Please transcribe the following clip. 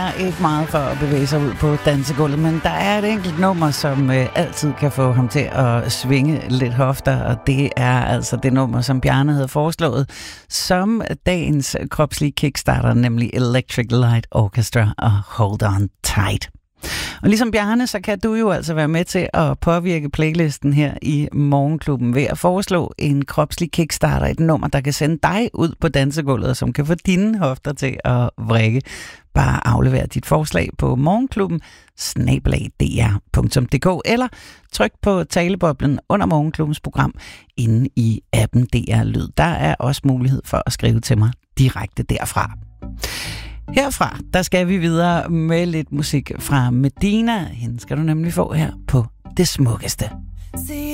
er ikke meget for at bevæge sig ud på dansegulvet, men der er et enkelt nummer, som altid kan få ham til at svinge lidt hofter, og det er altså det nummer, som Bjarne havde foreslået som dagens kropslige kickstarter, nemlig Electric Light Orchestra og Hold On Tight. Og ligesom Bjarne, så kan du jo altså være med til at påvirke playlisten her i Morgenklubben ved at foreslå en kropslig kickstarter, et nummer, der kan sende dig ud på dansegulvet, og som kan få dine hofter til at vrikke. Bare aflever dit forslag på morgenklubben@dr.dk eller tryk på taleboblen under Morgenklubbens program inde i appen DR Lyd. Der er også mulighed for at skrive til mig direkte derfra. Herfra, der skal vi videre med lidt musik fra Medina. Hende skal du nemlig få her på Det Smukkeste.